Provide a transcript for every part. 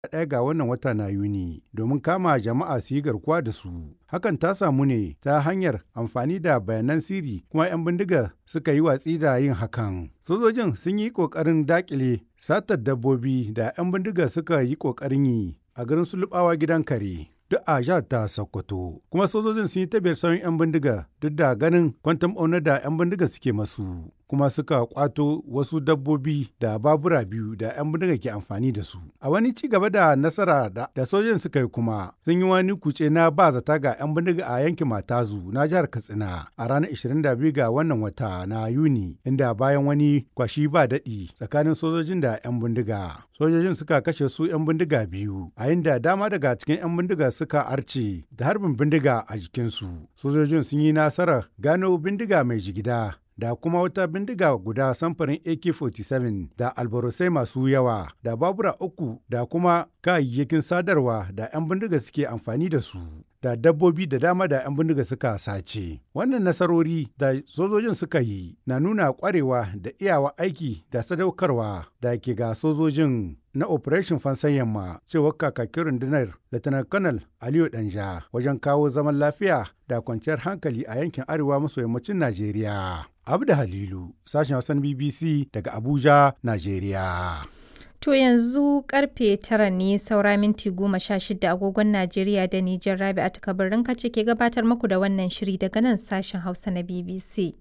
ɗaya ga wannan wata na Yuni domin kama jama'a su yi garkuwa da su. Hakan ta samu ne ta hanyar amfani da bayanan sirri kuma 'yan bindiga suka yi watsi da yin hakan. Sojojin sun yi ƙoƙarin daƙile satar dabbobi da 'yan bindiga suka yi ƙoƙarin yi a garin Sulubawa gidan kare. Duk a jihar ta Sokoto. Kuma sojojin sun yi tabiyar sauyin 'yan bindiga duk da ganin kwantam ɓauna da 'yan bindiga suke masu. Kuma suka kwato wasu dabbobi da babura biyu da 'yan bindiga ke amfani da su. A wani ci gaba da nasara da sojojin suka yi kuma sun yi wani kuce na ba zata ga 'yan bindiga a yankin Matazu na jihar Katsina a ranar 22 ga wannan wata na Yuni inda bayan wani kwashi ba daɗi tsakanin sojojin da 'yan bindiga. Sojojin suka kashe su 'yan bindiga biyu a inda dama daga cikin 'yan bindiga suka arce da harbin bindiga a jikinsu. Sojojin sun yi nasarar gano bindiga mai jigida da kuma wata bindiga guda samfurin AK-47 da albarusai masu yawa da babura uku da kuma kayayyakin sadarwa da 'yan bindiga suke amfani da su da dabbobi da dama da 'yan bindiga suka sace. Wannan nasarori da sojojin suka yi na nuna kwarewa da iyawa aiki da sadaukarwa da ke ga sojojin na Operation Fansan Yamma cewar kakakin rundunar Lieutenant Colonel Aliyu Danja wajen kawo zaman lafiya da kwanciyar hankali a yankin arewa maso yammacin Najeriya. Abda Halilu, sashen Hausan BBC daga Abuja, Najeriya. To yanzu karfe 9 ne saura minti 16 agogon Najeriya da Nijar. Rabi'atu Kabarin ce ke gabatar muku da wannan shiri daga nan sashen Hausa na BBC.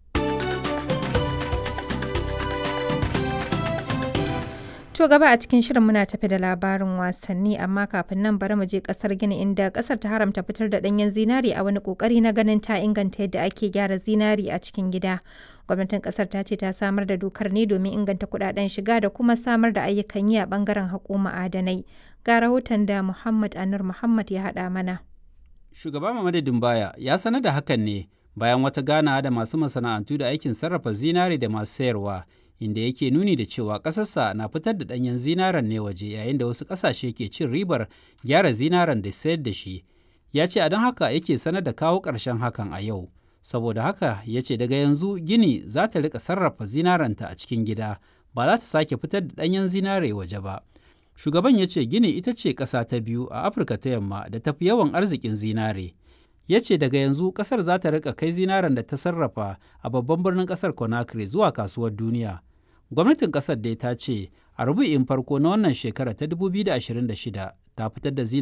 To gaba a cikin shirin muna tafi da labarin wasanni amma kafin nan bari mu je kasar Gini inda kasar ta haramta fitar da danyen zinari a wani kokari na ganin ta inganta yadda ake gyara zinari a cikin gida. Gwamnatin kasar ta ce ta samar da dokar ne domin inganta kudaden shiga da kuma samar da ayyukan yi a bangaren haƙo ma'adanai. Ga rahoton da Muhammad Anur Muhammad ya haɗa mana. Shugaba Mamadu Dumbaya ya sanar da hakan ne bayan wata ganawa da masu masana'antu da aikin sarrafa zinari da masu sayarwa. Inda yake nuni da cewa ƙasarsa na fitar da ɗanyen zinaren ne waje yayin da wasu ƙasashe ke cin ribar gyara zinaren da sayar da shi. Ya ce a don haka yake sanar da kawo ƙarshen hakan a yau. Saboda haka ya ce daga yanzu Gini za ta riƙa sarrafa zinarenta a cikin gida ba za ta sake fitar da ɗanyen zinare waje ba. Shugaban ya ce Gini ita ce ƙasa ta biyu a Afirka ta yamma da tafi yawan arzikin zinare. Ya ce daga yanzu ƙasar za ta riƙa kai zinaren da ta sarrafa a babban birnin ƙasar Conakry zuwa kasuwar duniya. Gwamnatin ƙasar dai ta ce a rubu'in farko na wannan shekara ta 2026 ta fitar da